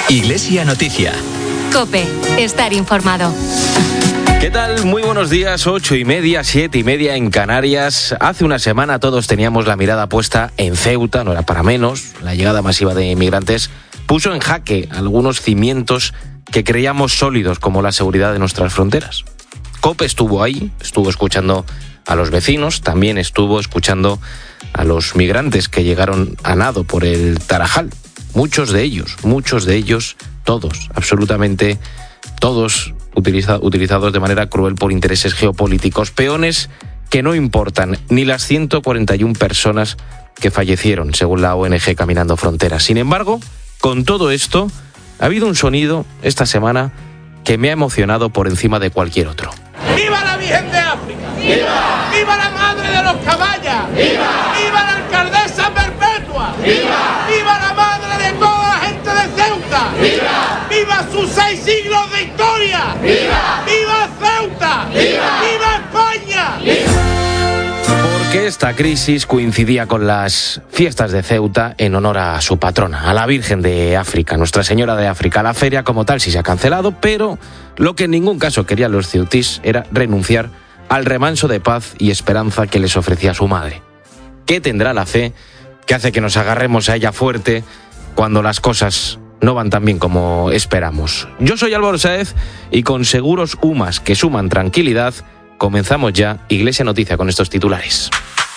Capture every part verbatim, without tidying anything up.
Iglesia Noticia. COPE. Estar informado. ¿Qué tal? Muy buenos días, ocho y media, siete y media en Canarias. Hace una semana todos teníamos la mirada puesta en Ceuta, no era para menos. La llegada masiva de inmigrantes puso en jaque algunos cimientos que creíamos sólidos, como la seguridad de nuestras fronteras. COPE estuvo ahí, estuvo escuchando a los vecinos, también estuvo escuchando a los migrantes que llegaron a nado por el Tarajal. Muchos de ellos, muchos de ellos, todos, absolutamente todos utiliza, utilizados de manera cruel por intereses geopolíticos, peones que no importan, ni las ciento cuarenta y una personas que fallecieron, según la O N G Caminando Fronteras. Sin embargo, con todo esto, ha habido un sonido esta semana que me ha emocionado por encima de cualquier otro. ¡Viva la Virgen de África! ¡Viva! ¡Viva la Madre de los Caballas! ¡Viva! ¡Viva la Alcaldesa Perpetua! ¡Viva! ¡Viva la Madre de toda la gente de Ceuta! ¡Viva! ¡Viva sus seis siglos de historia! ¡Viva! ¡Viva Ceuta! ¡Viva! ¡Viva España! ¡Viva! Porque esta crisis coincidía con las fiestas de Ceuta en honor a su patrona, a la Virgen de África, Nuestra Señora de África. La feria como tal sí se ha cancelado, pero lo que en ningún caso querían los ceutís era renunciar al remanso de paz y esperanza que les ofrecía su madre. ¿Qué tendrá la fe que hace que nos agarremos a ella fuerte cuando las cosas no van tan bien como esperamos? Yo soy Álvaro Sáez y con seguros U M A S que suman tranquilidad, comenzamos ya Iglesia Noticia con estos titulares.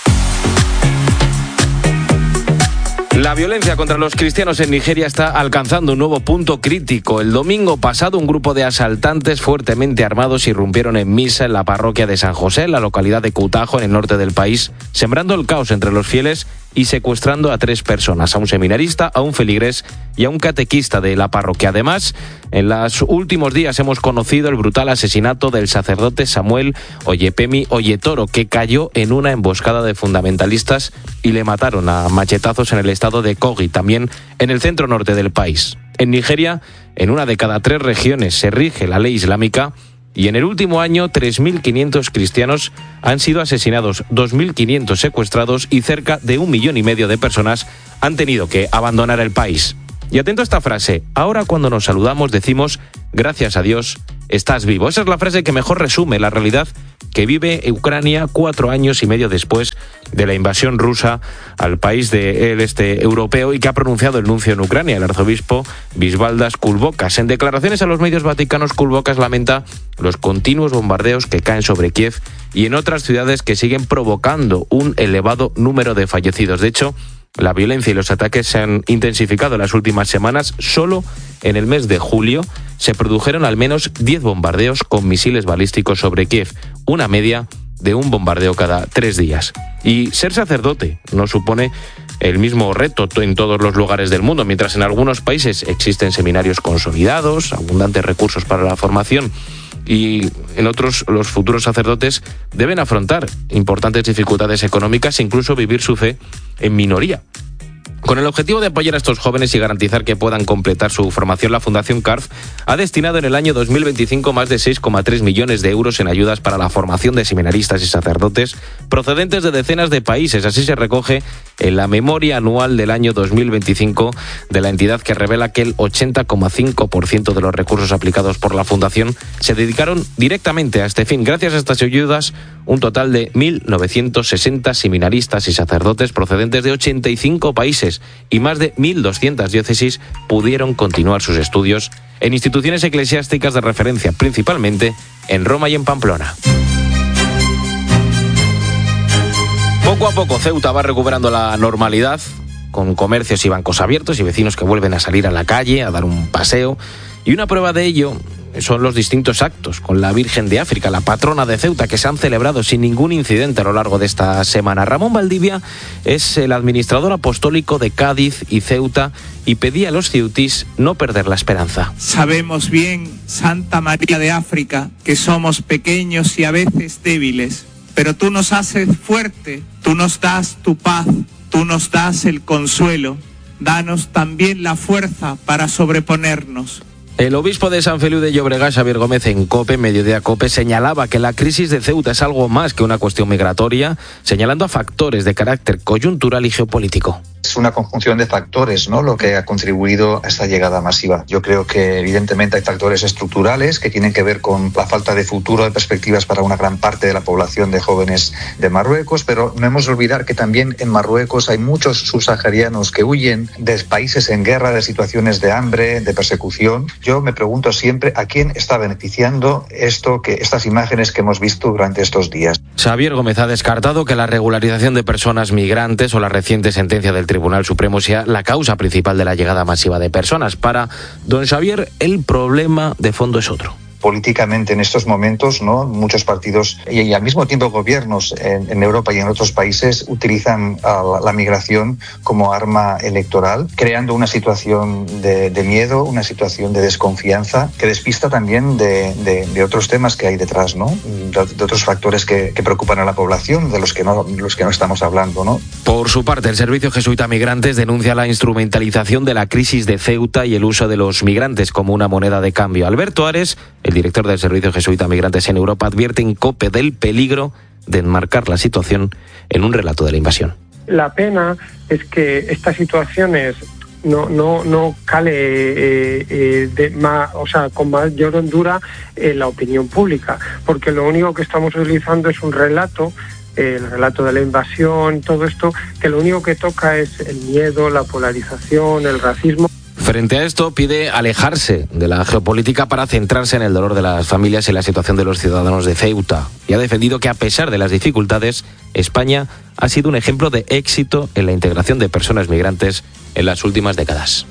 La violencia contra los cristianos en Nigeria está alcanzando un nuevo punto crítico. El domingo pasado, un grupo de asaltantes fuertemente armados irrumpieron en misa en la parroquia de San José, en la localidad de Kutajo, en el norte del país, sembrando el caos entre los fieles y secuestrando a tres personas, a un seminarista, a un feligrés y a un catequista de la parroquia. Además, en los últimos días hemos conocido el brutal asesinato del sacerdote Samuel Oyepemi Oyetoro, que cayó en una emboscada de fundamentalistas y le mataron a machetazos en el estado de Kogi, también en el centro norte del país. En Nigeria, en una de cada tres regiones se rige la ley islámica, y en el último año tres mil quinientos cristianos han sido asesinados, dos mil quinientos secuestrados y cerca de un millón y medio de personas han tenido que abandonar el país. Y atento a esta frase, ahora cuando nos saludamos decimos, gracias a Dios, estás vivo. Esa es la frase que mejor resume la realidad que vive Ucrania cuatro años y medio después de la invasión rusa al país del este europeo y que ha pronunciado el nuncio en Ucrania, el arzobispo Visvaldas Kulbokas. En declaraciones a los medios vaticanos, Kulbokas lamenta los continuos bombardeos que caen sobre Kiev y en otras ciudades que siguen provocando un elevado número de fallecidos. De hecho, la violencia y los ataques se han intensificado en las últimas semanas. Solo en el mes de julio se produjeron al menos diez bombardeos con misiles balísticos sobre Kiev, una media de un bombardeo cada tres días. Y ser sacerdote no supone el mismo reto en todos los lugares del mundo. Mientras en algunos países existen seminarios consolidados, abundantes recursos para la formación, y en otros los futuros sacerdotes deben afrontar importantes dificultades económicas e incluso vivir su fe en minoría. Con el objetivo de apoyar a estos jóvenes y garantizar que puedan completar su formación, la Fundación C A R F ha destinado en el año dos mil veinticinco más de seis coma tres millones de euros en ayudas para la formación de seminaristas y sacerdotes procedentes de decenas de países. Así se recoge en la memoria anual del año dos mil veinticinco de la entidad, que revela que el ochenta coma cinco por ciento de los recursos aplicados por la Fundación se dedicaron directamente a este fin. Gracias a estas ayudas, un total de mil novecientos sesenta seminaristas y sacerdotes procedentes de ochenta y cinco países y más de mil doscientas diócesis pudieron continuar sus estudios en instituciones eclesiásticas de referencia, principalmente en Roma y en Pamplona. Poco a poco Ceuta va recuperando la normalidad, con comercios y bancos abiertos y vecinos que vuelven a salir a la calle, a dar un paseo. Y una prueba de ello son los distintos actos con la Virgen de África, la patrona de Ceuta, que se han celebrado sin ningún incidente a lo largo de esta semana. Ramón Valdivia es el administrador apostólico de Cádiz y Ceuta y pedía a los ceutís no perder la esperanza. Sabemos bien, Santa María de África, que somos pequeños y a veces débiles, pero tú nos haces fuerte, tú nos das tu paz, tú nos das el consuelo, danos también la fuerza para sobreponernos. El obispo de San Feliu de Llobregat, Xavier Gómez, en COPE, Mediodía COPE, señalaba que la crisis de Ceuta es algo más que una cuestión migratoria, señalando a factores de carácter coyuntural y geopolítico. Es una conjunción de factores, ¿no?, lo que ha contribuido a esta llegada masiva. Yo creo que evidentemente hay factores estructurales que tienen que ver con la falta de futuro, de perspectivas para una gran parte de la población de jóvenes de Marruecos, pero no hemos de olvidar que también en Marruecos hay muchos subsaharianos que huyen de países en guerra, de situaciones de hambre, de persecución. Yo me pregunto siempre a quién está beneficiando esto, que estas imágenes que hemos visto durante estos días. Xavier Gómez ha descartado que la regularización de personas migrantes o la reciente sentencia del Tribunal Supremo sea la causa principal de la llegada masiva de personas. Para don Xavier, el problema de fondo es otro. Políticamente en estos momentos, ¿no?, muchos partidos y, y al mismo tiempo gobiernos en, en Europa y en otros países utilizan a la, la migración como arma electoral, creando una situación de, de miedo, una situación de desconfianza que despista también de, de, de otros temas que hay detrás, ¿no?, de, de otros factores que, que preocupan a la población, de los que no, los que no estamos hablando, ¿no? Por su parte, el Servicio Jesuita Migrantes denuncia la instrumentalización de la crisis de Ceuta y el uso de los migrantes como una moneda de cambio. Alberto Ares, el director del Servicio Jesuita Migrantes en Europa, advierte en COPE del peligro de enmarcar la situación en un relato de la invasión. La pena es que estas situaciones no no no cale eh, eh, de más, o sea, con mayor hondura en la opinión pública, porque lo único que estamos utilizando es un relato, el relato de la invasión, todo esto, que lo único que toca es el miedo, la polarización, el racismo. Frente a esto, pide alejarse de la geopolítica para centrarse en el dolor de las familias y la situación de los ciudadanos de Ceuta. Y ha defendido que, a pesar de las dificultades, España ha sido un ejemplo de éxito en la integración de personas migrantes en las últimas décadas.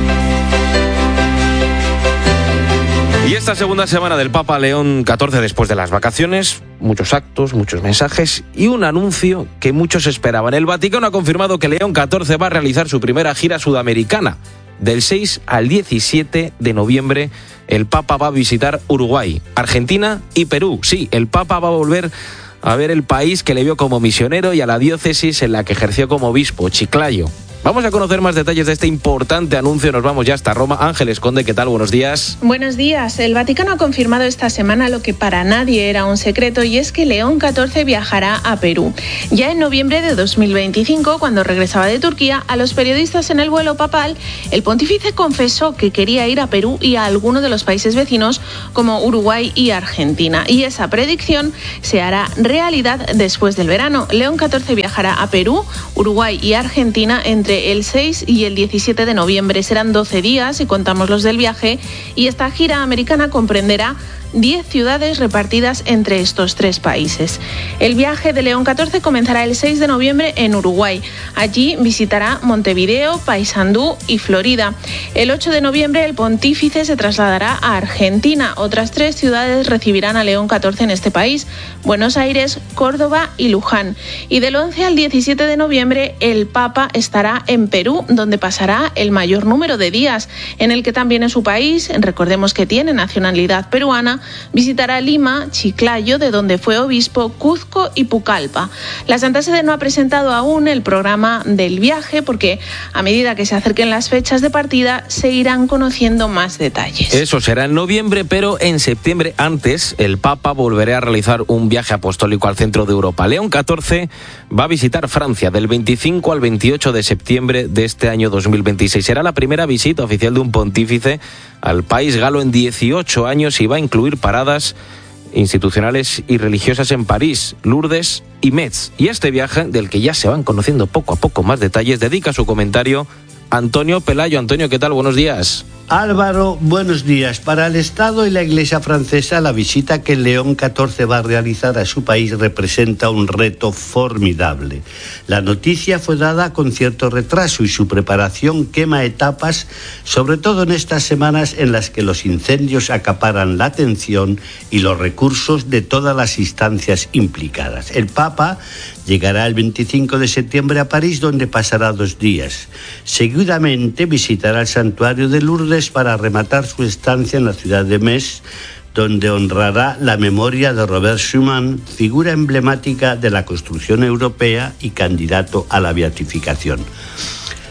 Y esta segunda semana del Papa León catorce, después de las vacaciones, muchos actos, muchos mensajes y un anuncio que muchos esperaban. El Vaticano ha confirmado que León catorce va a realizar su primera gira sudamericana. Del seis al diecisiete de noviembre, el Papa va a visitar Uruguay, Argentina y Perú. Sí, el Papa va a volver a ver el país que le vio como misionero y a la diócesis en la que ejerció como obispo, Chiclayo. Vamos a conocer más detalles de este importante anuncio. Nos vamos ya hasta Roma. Ángeles Conde, ¿qué tal? Buenos días. Buenos días. El Vaticano ha confirmado esta semana lo que para nadie era un secreto, y es que León catorce viajará a Perú. Ya en noviembre de dos mil veinticinco, cuando regresaba de Turquía, a los periodistas en el vuelo papal, el pontífice confesó que quería ir a Perú y a alguno de los países vecinos como Uruguay y Argentina. Y esa predicción se hará realidad después del verano. León catorce viajará a Perú, Uruguay y Argentina entre el seis y el diecisiete de noviembre. Serán doce días si contamos los del viaje, y esta gira americana comprenderá diez ciudades repartidas entre estos tres países. El viaje de León catorce comenzará el seis de noviembre en Uruguay. Allí visitará Montevideo, Paysandú y Florida. El ocho de noviembre el pontífice se trasladará a Argentina. Otras tres ciudades recibirán a León catorce en este país: Buenos Aires, Córdoba y Luján. Y del once al diecisiete de noviembre el Papa estará en Perú, donde pasará el mayor número de días, en el que también en su país, recordemos que tiene nacionalidad peruana, visitará Lima, Chiclayo, de donde fue obispo, Cuzco y Pucallpa. La Santa Sede no ha presentado aún el programa del viaje, porque a medida que se acerquen las fechas de partida se irán conociendo más detalles. Eso será en noviembre, pero en septiembre antes el Papa volverá a realizar un viaje apostólico al centro de Europa. León catorce va a visitar Francia del veinticinco al veintiocho de septiembre de este año dos mil veintiséis. Será la primera visita oficial de un pontífice al país galo en dieciocho años y va a incluir paradas institucionales y religiosas en París, Lourdes y Metz. Y este viaje, del que ya se van conociendo poco a poco más detalles, dedica su comentario Antonio Pelayo. Antonio, ¿qué tal? Buenos días. Álvaro, buenos días. Para el Estado y la Iglesia francesa, la visita que León catorce va a realizar a su país representa un reto formidable. La noticia fue dada con cierto retraso y su preparación quema etapas, sobre todo en estas semanas en las que los incendios acaparan la atención y los recursos de todas las instancias implicadas. El Papa llegará el veinticinco de septiembre a París, donde pasará dos días. Seguidamente visitará el santuario de Lourdes para rematar su estancia en la ciudad de Metz, donde honrará la memoria de Robert Schuman, figura emblemática de la construcción europea y candidato a la beatificación.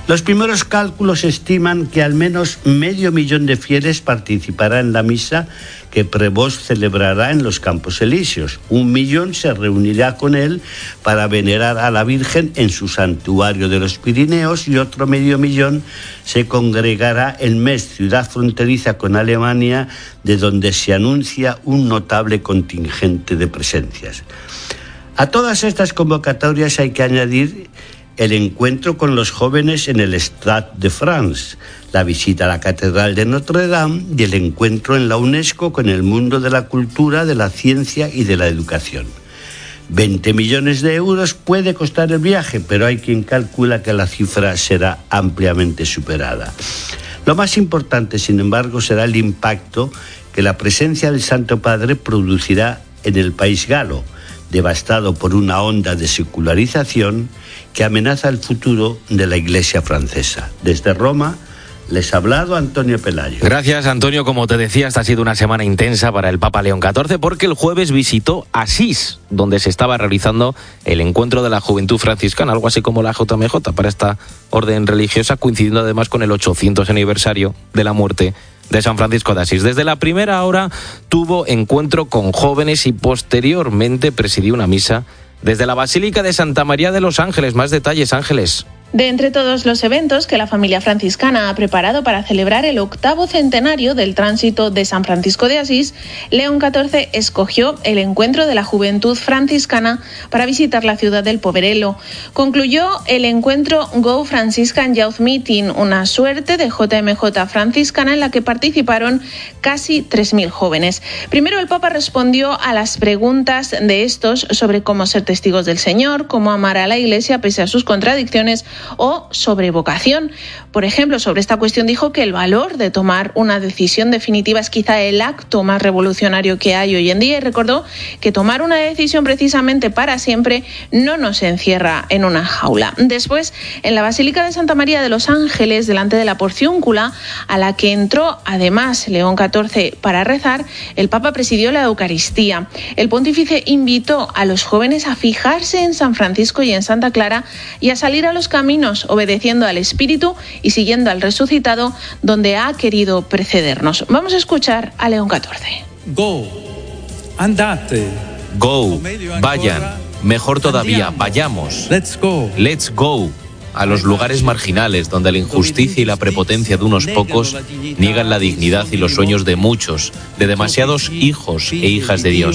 Los primeros cálculos estiman que al menos medio millón de fieles participará en la misa que Prevost celebrará en los Campos Elíseos. Un millón se reunirá con él para venerar a la Virgen en su santuario de los Pirineos y otro medio millón se congregará en Metz, ciudad fronteriza con Alemania, de donde se anuncia un notable contingente de presencias. A todas estas convocatorias hay que añadir el encuentro con los jóvenes en el Stade de France, la visita a la Catedral de Notre Dame y el encuentro en la UNESCO con el mundo de la cultura, de la ciencia y de la educación. veinte millones de euros puede costar el viaje, pero hay quien calcula que la cifra será ampliamente superada. Lo más importante, sin embargo, será el impacto que la presencia del Santo Padre producirá en el país galo, devastado por una onda de secularización que amenaza el futuro de la Iglesia francesa. Desde Roma les ha hablado Antonio Pelayo. Gracias, Antonio. Como te decía, esta ha sido una semana intensa para el Papa León catorce porque el jueves visitó Asís, donde se estaba realizando el encuentro de la juventud franciscana, algo así como la J M J para esta orden religiosa, coincidiendo además con el ochocientos aniversario de la muerte de San Francisco de Asís. Desde la primera hora tuvo encuentro con jóvenes y posteriormente presidió una misa desde la Basílica de Santa María de los Ángeles. Más detalles, Ángeles. De entre todos los eventos que la familia franciscana ha preparado para celebrar el octavo centenario del tránsito de San Francisco de Asís, León catorce escogió el encuentro de la juventud franciscana para visitar la ciudad del Poverello. Concluyó el encuentro Go Franciscan Youth Meeting, una suerte de J M J franciscana en la que participaron casi tres mil jóvenes. Primero el Papa respondió a las preguntas de estos sobre cómo ser testigos del Señor, cómo amar a la Iglesia pese a sus contradicciones, o sobre vocación. Por ejemplo, sobre esta cuestión dijo que el valor de tomar una decisión definitiva es quizá el acto más revolucionario que hay hoy en día, y recordó que tomar una decisión precisamente para siempre no nos encierra en una jaula. Después, en la Basílica de Santa María de los Ángeles, delante de la porciúncula, a la que entró además León catorce para rezar, el Papa presidió la Eucaristía. El pontífice invitó a los jóvenes a fijarse en San Francisco y en Santa Clara y a salir a los caminos obedeciendo al Espíritu y siguiendo al resucitado donde ha querido precedernos. Vamos a escuchar a León catorce. Go, andate. Go, vayan. Mejor todavía, vayamos. Let's go. Let's go. A los lugares marginales donde la injusticia y la prepotencia de unos pocos niegan la dignidad y los sueños de muchos, de demasiados hijos e hijas de Dios.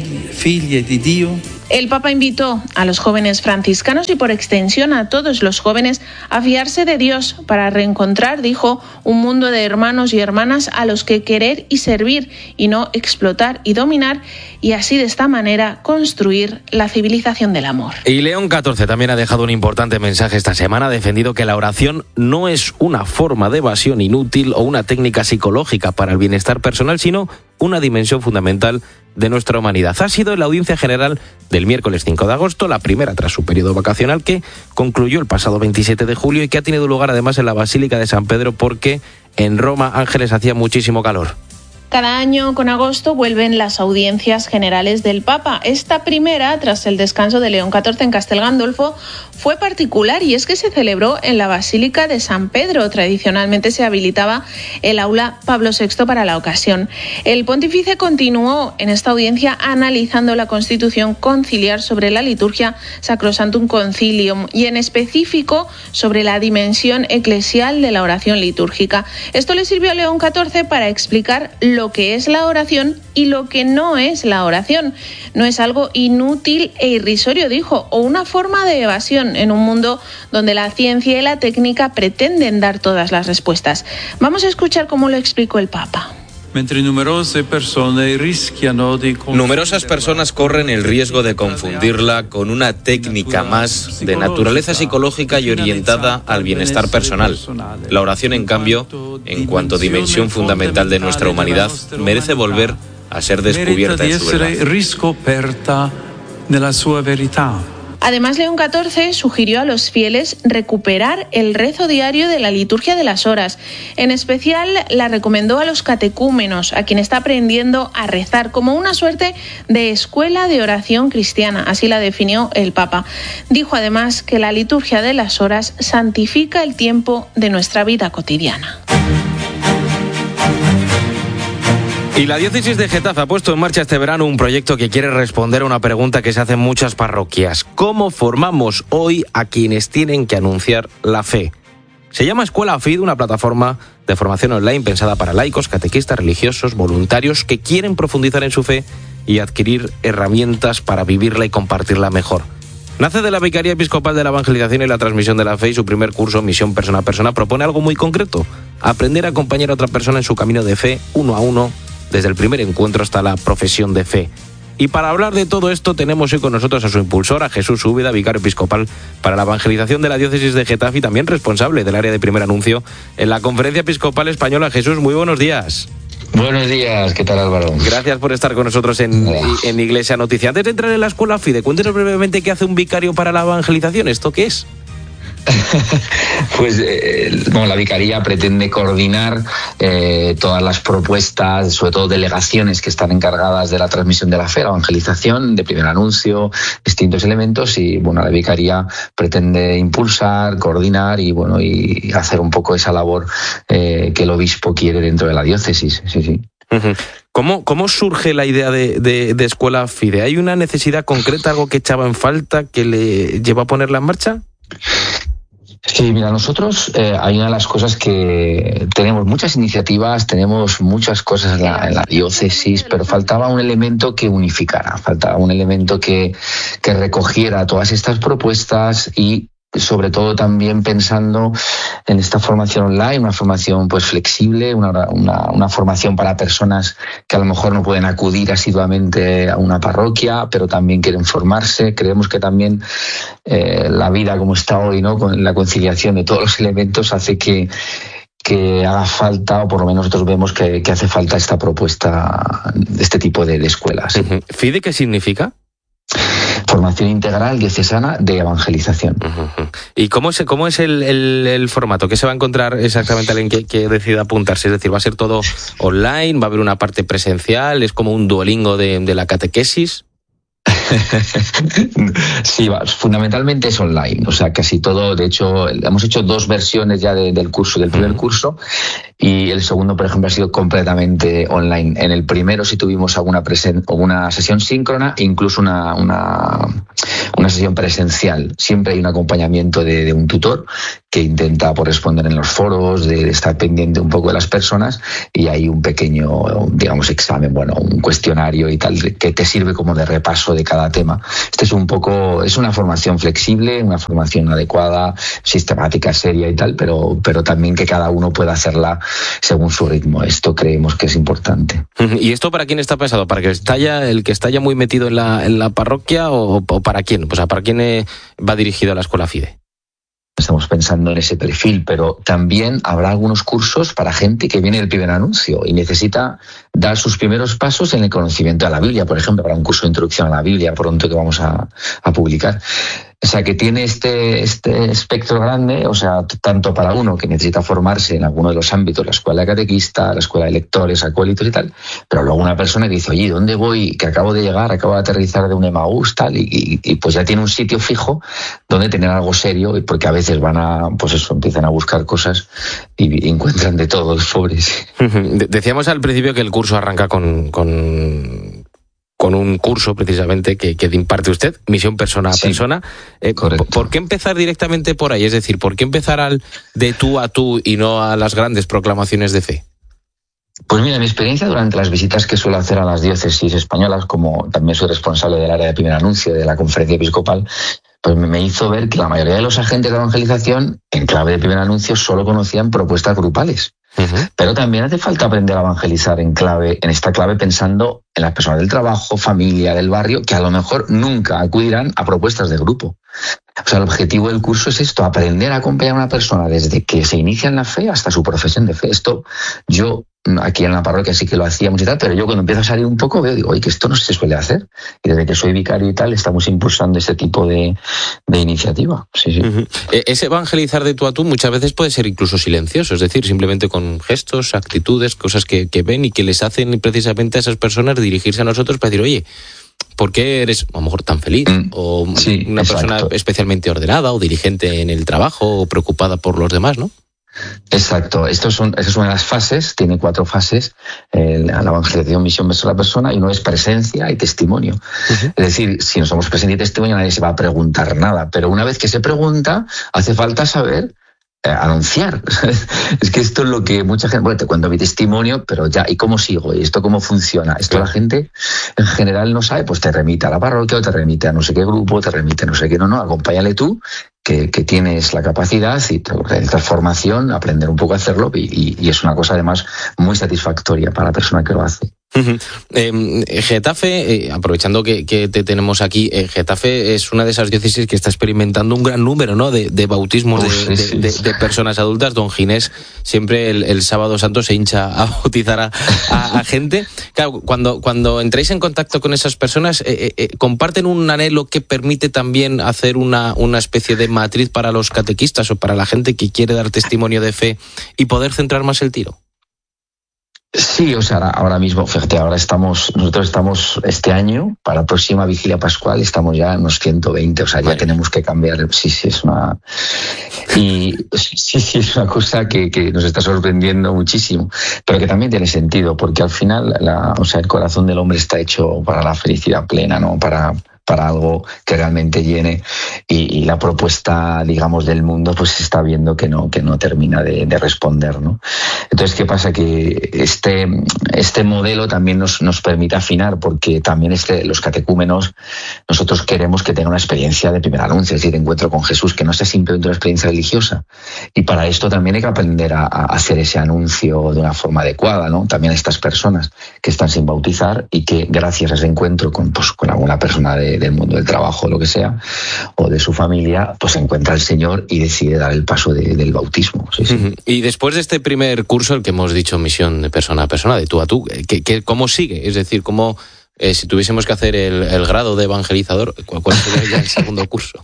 El Papa invitó a los jóvenes franciscanos y por extensión a todos los jóvenes a fiarse de Dios para reencontrar, dijo, un mundo de hermanos y hermanas a los que querer y servir y no explotar y dominar, y así de esta manera construir la civilización del amor. Y León catorce también ha dejado un importante mensaje esta semana, ha defendido que la oración no es una forma de evasión inútil o una técnica psicológica para el bienestar personal, sino una dimensión fundamental de nuestra humanidad. Ha sido en la audiencia general del miércoles cinco de agosto, la primera tras su periodo vacacional, que concluyó el pasado veintisiete de julio y que ha tenido lugar además en la Basílica de San Pedro porque en Roma, Ángeles, hacía muchísimo calor. Cada año con agosto vuelven las audiencias generales del Papa. Esta primera, tras el descanso de León catorce en Castel Gandolfo, fue particular y es que se celebró en la Basílica de San Pedro. Tradicionalmente se habilitaba el aula Pablo sexto para la ocasión. El pontífice continuó en esta audiencia analizando la Constitución conciliar sobre la liturgia Sacrosanctum Concilium y en específico sobre la dimensión eclesial de la oración litúrgica. Esto le sirvió a León catorce para explicar lo que es la oración y lo que no es la oración. No es algo inútil e irrisorio, dijo, o una forma de evasión en un mundo donde la ciencia y la técnica pretenden dar todas las respuestas. Vamos a escuchar cómo lo explicó el Papa. Numerosas personas corren el riesgo de confundirla con una técnica más de naturaleza psicológica y orientada al bienestar personal. La oración, en cambio, en cuanto a dimensión fundamental de nuestra humanidad, merece volver a ser descubierta en su verdad. Además, León catorce sugirió a los fieles recuperar el rezo diario de la liturgia de las horas. En especial, la recomendó a los catecúmenos, a quien está aprendiendo a rezar como una suerte de escuela de oración cristiana. Así la definió el Papa. Dijo además que la liturgia de las horas santifica el tiempo de nuestra vida cotidiana. Y la diócesis de Getafe ha puesto en marcha este verano un proyecto que quiere responder a una pregunta que se hace en muchas parroquias. ¿Cómo formamos hoy a quienes tienen que anunciar la fe? Se llama Escuela F I D, una plataforma de formación online pensada para laicos, catequistas, religiosos, voluntarios que quieren profundizar en su fe y adquirir herramientas para vivirla y compartirla mejor. Nace de la Vicaría Episcopal de la Evangelización y la Transmisión de la Fe, y su primer curso, Misión Persona a Persona, propone algo muy concreto: aprender a acompañar a otra persona en su camino de fe, uno a uno, desde el primer encuentro hasta la profesión de fe. Y para hablar de todo esto tenemos hoy con nosotros a su impulsor, a Jesús Úbeda, vicario episcopal para la evangelización de la diócesis de Getafe y también responsable del área de primer anuncio en la Conferencia Episcopal Española. Jesús, muy buenos días. Buenos días, ¿qué tal, Álvaro? Gracias por estar con nosotros en, en Iglesia Noticia. Antes de entrar en la Escuela F I D, cuéntenos brevemente qué hace un vicario para la evangelización. ¿Esto qué es? Pues eh, bueno, la Vicaría pretende coordinar eh, todas las propuestas, sobre todo delegaciones que están encargadas de la transmisión de la fe, la evangelización, de primer anuncio, distintos elementos, y bueno, la Vicaría pretende impulsar, coordinar y bueno, y hacer un poco esa labor eh, que el obispo quiere dentro de la diócesis. Sí, sí. Uh-huh. ¿Cómo, ¿Cómo surge la idea de, de, de Escuela F I D? ¿Hay una necesidad concreta, algo que echaba en falta, que le lleva a ponerla en marcha? Sí, mira, nosotros eh, hay una de las cosas que tenemos muchas iniciativas, tenemos muchas cosas en la, en la diócesis, pero faltaba un elemento que unificara, faltaba un elemento que, que recogiera todas estas propuestas y sobre todo también pensando en esta formación online, una formación pues flexible, una, una, una formación para personas que a lo mejor no pueden acudir asiduamente a una parroquia, pero también quieren formarse. Creemos que también eh, la vida como está hoy, ¿no?, con la conciliación de todos los elementos, hace que que haga falta, o por lo menos nosotros vemos que, que hace falta esta propuesta de este tipo de, de escuelas. Uh-huh. ¿F I D E qué significa? Formación integral diocesana de evangelización. Uh-huh. ¿Y cómo es, cómo es el, el, el formato? ¿Qué se va a encontrar exactamente alguien que, que decida apuntarse? Es decir, ¿va a ser todo online? ¿Va a haber una parte presencial? ¿Es como un Duolingo de, de la catequesis? Sí, fundamentalmente es online, o sea, casi todo. De hecho, hemos hecho dos versiones ya de, del curso, del primer curso, y el segundo, por ejemplo, ha sido completamente online. En el primero sí tuvimos alguna presen- una sesión síncrona, incluso una, una, una sesión presencial. Siempre hay un acompañamiento de, de un tutor que intenta por responder en los foros, de, de estar pendiente un poco de las personas, y hay un pequeño, digamos, examen, bueno, un cuestionario y tal, que te sirve como de repaso de cada tema. Este es un poco, es una formación flexible, una formación adecuada, sistemática, seria y tal, pero, pero también que cada uno pueda hacerla según su ritmo. Esto creemos que es importante. ¿Y esto para quién está pensado? ¿Para que está ya, el que está ya muy metido en la, en la parroquia, o, o para quién? O sea, ¿para quién va dirigido la Escuela F I D E? Estamos pensando en ese perfil, pero también habrá algunos cursos para gente que viene del primer anuncio y necesita dar sus primeros pasos en el conocimiento de la Biblia, por ejemplo, para un curso de introducción a la Biblia pronto que vamos a, a publicar. O sea, que tiene este, este espectro grande, o sea, tanto para uno que necesita formarse en alguno de los ámbitos, la escuela de catequista, la escuela de lectores, acólitos y tal, pero luego una persona que dice, oye, ¿dónde voy? Que acabo de llegar, acabo de aterrizar de un Emaús, tal, y, y, y pues ya tiene un sitio fijo donde tener algo serio, porque a veces van a, pues eso, empiezan a buscar cosas y encuentran de todo, los pobres. Decíamos al principio que el curso arranca con... con... con un curso precisamente que, que imparte usted, Misión Persona a sí, Persona. Eh, ¿Por qué empezar directamente por ahí? Es decir, ¿por qué empezar al de tú a tú y no a las grandes proclamaciones de fe? Pues mira, mi experiencia durante las visitas que suelo hacer a las diócesis españolas, como también soy responsable del área de primer anuncio de la Conferencia Episcopal, pues me hizo ver que la mayoría de los agentes de evangelización, en clave de primer anuncio, solo conocían propuestas grupales. Uh-huh. Pero también hace falta aprender a evangelizar en clave, en esta clave, pensando en las personas del trabajo, familia, del barrio, que a lo mejor nunca acudirán a propuestas de grupo. O sea, el objetivo del curso es esto, aprender a acompañar a una persona desde que se inicia en la fe hasta su profesión de fe. Esto yo aquí en la parroquia sí que lo hacíamos y tal, pero yo cuando empiezo a salir un poco veo, digo, oye, que esto no se suele hacer. Y desde que soy vicario y tal, estamos impulsando este tipo de, de iniciativa. Sí, sí. Uh-huh. Ese evangelizar de tú a tú muchas veces puede ser incluso silencioso, es decir, simplemente con gestos, actitudes, cosas que, que ven y que les hacen precisamente a esas personas dirigirse a nosotros para decir, oye, ¿por qué eres a lo mejor tan feliz? Mm, o sí, una exacto. persona especialmente ordenada o diligente en el trabajo o preocupada por los demás, ¿no? Exacto, Estos son, esa es una de las fases, tiene cuatro fases, eh, la evangelización, misión, verso a la persona, y uno es presencia y testimonio. Uh-huh. Es decir, si no somos presencia y testimonio nadie se va a preguntar nada, pero una vez que se pregunta, hace falta saber eh, anunciar. Es que esto es lo que mucha gente, bueno, te cuento mi testimonio, pero ya, ¿y cómo sigo? ¿Y esto cómo funciona? Esto claro. La gente en general no sabe, pues te remite a la parroquia o te remite a no sé qué grupo, te remite a no sé qué, no, no, acompáñale tú. Que, que tienes la capacidad y transformación, aprender un poco a hacerlo y, y, y es una cosa además muy satisfactoria para la persona que lo hace. Uh-huh. Eh, Getafe, eh, aprovechando que, que te tenemos aquí, eh, Getafe es una de esas diócesis que está experimentando un gran número, ¿no?, de, de bautismos Uf, de, sí, de, sí. de, de personas adultas. Don Ginés siempre el, el sábado santo se hincha a bautizar a, a, a gente. Claro, cuando, cuando entráis en contacto con esas personas, eh, eh, ¿comparten un anhelo que permite también hacer una, una especie de matriz para los catequistas o para la gente que quiere dar testimonio de fe y poder centrar más el tiro? Sí, o sea, ahora mismo, fíjate, ahora estamos, nosotros estamos este año, para la próxima vigilia pascual, estamos ya en unos ciento veinte, o sea, ya vale. Tenemos que cambiar, sí, sí, es una... Y sí, sí, es una cosa que, que nos está sorprendiendo muchísimo, pero que también tiene sentido, porque al final, la, o sea, el corazón del hombre está hecho para la felicidad plena, ¿no?, para... para algo que realmente llene y, y la propuesta, digamos, del mundo pues se está viendo que no, que no termina de, de responder, ¿no? Entonces, ¿qué pasa? Que este, este modelo también nos, nos permite afinar porque también este, los catecúmenos nosotros queremos que tengan una experiencia de primer anuncio, es decir, de encuentro con Jesús, que no sea simplemente una experiencia religiosa. Y para esto también hay que aprender a, a hacer ese anuncio de una forma adecuada, ¿no? También a estas personas que están sin bautizar y que gracias a ese encuentro con, pues, con alguna persona de del mundo del trabajo o lo que sea, o de su familia, pues encuentra al Señor y decide dar el paso de, del bautismo. Sí, sí. Uh-huh. Y después de este primer curso, el que hemos dicho misión de persona a persona, de tú a tú, ¿qué, qué, ¿cómo sigue? Es decir, ¿cómo, eh, si tuviésemos que hacer el, el grado de evangelizador, ¿cuál, cuál sería ya el segundo curso?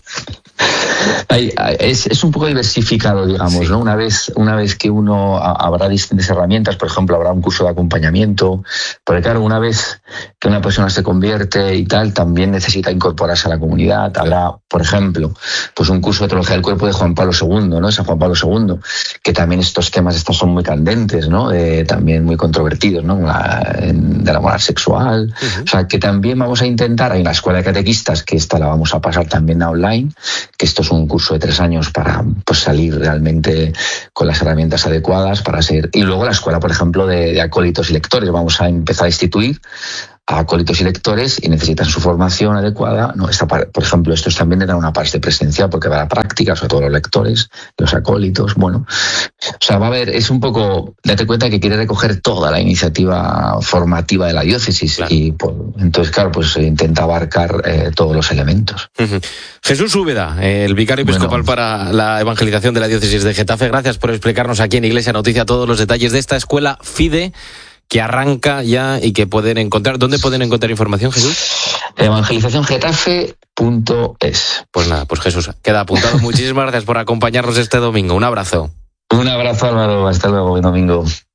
Hay, es, es un poco diversificado, digamos, sí. ¿no? Una vez, una vez que uno habrá distintas herramientas, por ejemplo, habrá un curso de acompañamiento, porque claro, una vez que una persona se convierte y tal, también necesita incorporarse a la comunidad. Habrá, por ejemplo, pues un curso de teología del cuerpo de Juan Pablo segundo, ¿no? San Juan Pablo segundo, que también estos temas estos son muy candentes, ¿no? Eh, también muy controvertidos, ¿no? La, en, de la moral sexual. Uh-huh. O sea, que también vamos a intentar, hay una escuela de catequistas, que esta la vamos a pasar también a online, que esto es un curso de tres años para pues, salir realmente con las herramientas adecuadas para ser... Y luego la escuela, por ejemplo, de, de acólitos y lectores. Vamos a empezar a instituir a acólitos y lectores y necesitan su formación adecuada. No, esta, por ejemplo, estos también tendrán una parte presencial porque va a la práctica, sobre todo los lectores, los acólitos, bueno. O sea, va a haber, es un poco, date cuenta que quiere recoger toda la iniciativa formativa de la diócesis. Claro. Y pues, entonces, claro, pues intenta abarcar eh, todos los elementos. Uh-huh. Jesús Úbeda, el vicario episcopal bueno. para la evangelización de la diócesis de Getafe, gracias por explicarnos aquí en Iglesia Noticia todos los detalles de esta escuela FIDE, que arranca ya y que pueden encontrar. ¿Dónde pueden encontrar información, Jesús? evangelización getafe punto es. Pues nada, pues Jesús, queda apuntado. Muchísimas gracias por acompañarnos este domingo. Un abrazo. Un abrazo, Álvaro. Hasta luego, buen domingo.